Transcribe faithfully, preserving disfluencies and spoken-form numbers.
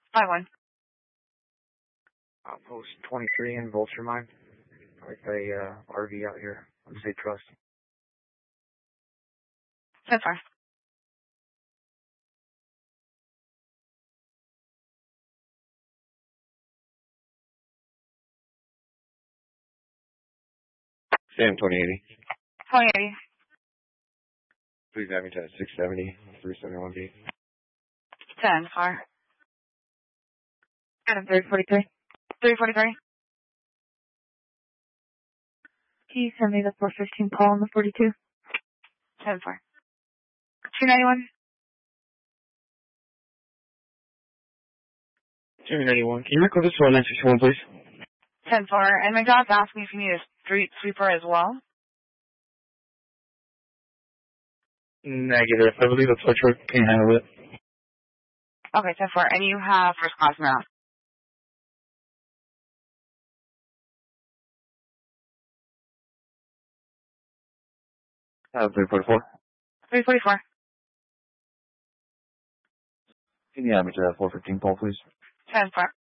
five one. Uh, post twenty-three in Vulture Mine. With a uh, R V out here on State Trust. ten four. Sam twenty eighty. twenty eighty. Please have me to six seventy, three seventy-one B. ten four. Adam three forty-three. three forty-three. Can you send me the four fifteen call on the forty-two? ten four. two ninety-one. two ninety-one. Can you record this for nine sixty-one, please? ten four. And my dog's asking if you need a street sweeper as well. Negative. I believe the tow truck can handle it. Okay, ten four. And you have first class now. Uh, three forty-four. three forty-four. Can you have me to that four fifteen call, please? ten four.